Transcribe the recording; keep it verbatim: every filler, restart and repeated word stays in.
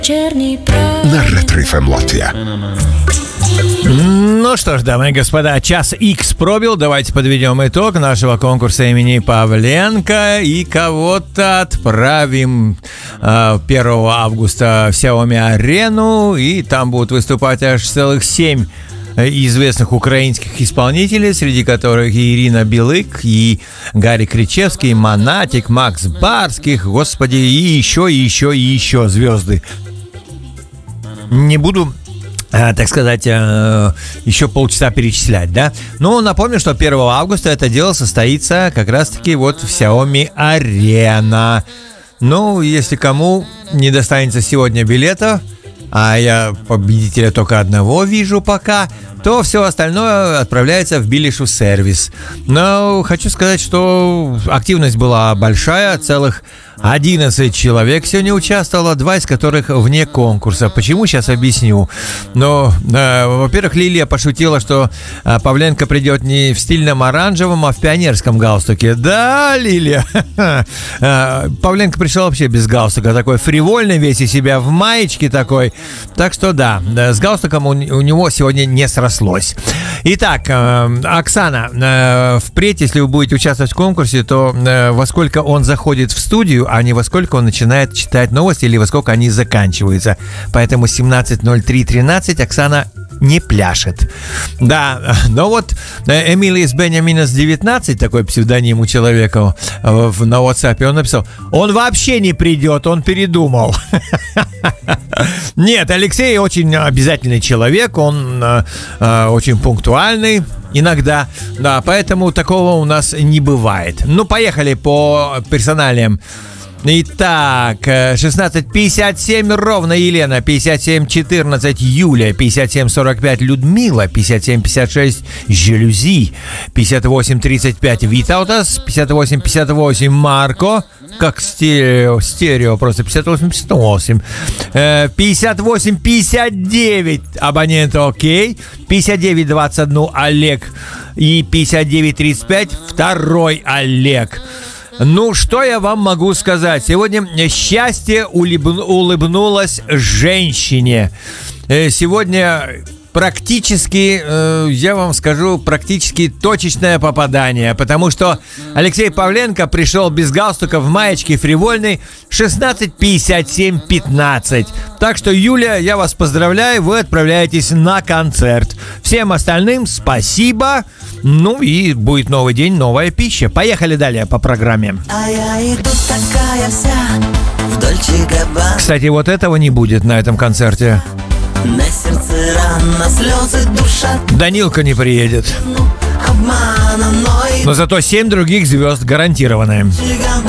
На Ретро-эф эм Латвия. Ну что ж, дамы и господа, час X пробил. Давайте подведем итог нашего конкурса имени Павленко и кого-то отправим э, первого августа в Xiaomi Арену. И там будут выступать аж целых семь известных украинских исполнителей, среди которых и Ирина Билык, и Гарри Кричевский, и Монатик, Макс Барских, господи, и еще, и еще, и еще звезды. Не буду, так сказать, еще полчаса перечислять, да? Но напомню, что первого августа это дело состоится как раз-таки вот в Xiaomi Arena. Ну, если кому не достанется сегодня билета, а я победителя только одного вижу пока, то все остальное отправляется в Билишу сервис. Но хочу сказать, что активность была большая, целых одиннадцать человек сегодня участвовало, два из которых вне конкурса. Почему, сейчас объясню. Но, э, во-первых, Лилия пошутила, что э, Павленко придет не в стильном оранжевом, а в пионерском галстуке. Да, Лилия? э, Павленко пришел вообще без галстука, такой фривольный, весь из себя в маечке такой. Так что да, с галстуком у, у него сегодня не срослось. Итак, э, Оксана, э, впредь, если вы будете участвовать в конкурсе, то э, во сколько он заходит в студию, а не во сколько он начинает читать новости или во сколько они заканчиваются. Поэтому семнадцать ноль три тринадцать Оксана не пляшет. Да, но вот Эмилис Беняминас девятнадцать, такой псевдоним у человека на WhatsApp, он написал: он вообще не придет, он передумал. Нет, Алексей очень обязательный человек, он э, очень пунктуальный иногда, да, поэтому такого у нас не бывает. Ну, поехали по персоналиям. Итак, шестнадцать пятьдесят семь ровно Елена, пятьдесят семь четырнадцать Юля, пятьдесят семь сорок пять Людмила, пятьдесят семь пятьдесят шесть Жалюзи, пятьдесят восемь тридцать пять Витаутас, пятьдесят восемь пятьдесят восемь Марко, как стерео, стерео просто, пятьдесят восемь пятьдесят восемь, пятьдесят восемь пятьдесят девять абонент окей, пятьдесят девять двадцать один Олег и пятьдесят девять тридцать пять второй Олег. Ну, что я вам могу сказать? Сегодня счастье улыб- улыбнулось женщине. Сегодня практически, я вам скажу, практически точечное попадание, потому что Алексей Павленко пришел без галстука в маечке фривольной шестнадцать пятьдесят семь пятнадцать. Так что, Юля, я вас поздравляю, вы отправляетесь на концерт. Всем остальным спасибо. Ну и будет новый день, новая пища. Поехали далее по программе. А я иду такая вся в Дольче Габбана. Кстати, вот этого не будет на этом концерте. На сердце рана, слезы душат. Данилка не приедет. Но зато семь других звезд гарантированы.